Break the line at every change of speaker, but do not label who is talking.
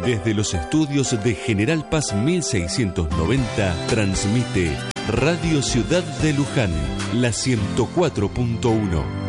Desde los estudios de General Paz 1690, transmite Radio Ciudad de Luján, la 104.1.